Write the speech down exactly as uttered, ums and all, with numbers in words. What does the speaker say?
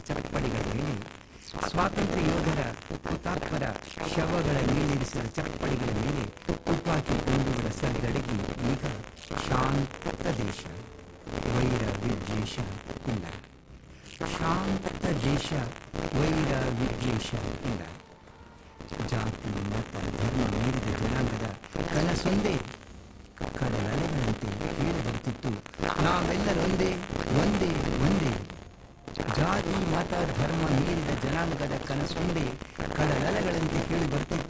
ಚಪ್ಪಡಿಗಳ ಮೇಲೆ ಸ್ವಾತಂತ್ರ್ಯ ಯೋಧರ ಹುತಾತ್ಮರ ಶವಗಳ ಮೇಲಿರಿಸಿದ ಚಪ್ಪಡಿಗಳ ಮೇಲೆ ತುಪಾಕಿ ಗುಂಡುಗಳ ಸದ್ದಡಗಿ ಈಗ ಶಾಂತ ದೇಶ. ವೈರ ವಿದ್ವೇಷ ಇಲ್ಲ. ಶಾಂತ ದೇಶ. ವೈರ ವಿದ್ವೇಷ ಇಲ್ಲ. ಜಾತಿ ಮತ ಧರ್ಮ ಮೀರಿದ ಜನಾಂಗದ ಕನಸೊಂದೇ ಕಡಲಲೆಗಳಂತೆ ಕೇಳಿಬರುತ್ತಿತ್ತು. ನಾವೆಲ್ಲರೊಂದೇ, ಒಂದೇ ಒಂದೇ. ಜಾತಿ ಮತ ಧರ್ಮ ಮೀರಿದ ಜನಾಂಗದ ಕನಸೊಂದೇ ಕಡಲಲೆಗಳಂತೆ ಕೇಳಿ ಬರ್ತಿತ್ತು.